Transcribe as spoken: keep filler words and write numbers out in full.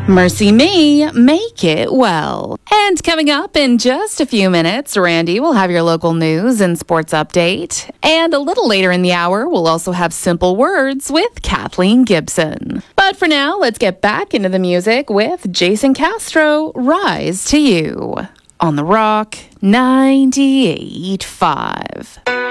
Mercy me, make it well. And coming up in just a few minutes, Randy will have your local news and sports update. And a little later in the hour, we'll also have Simple Words with Kathleen Gibson. But for now, let's get back into the music with Jason Castro, Rise to You, on The Rock ninety-eight point five.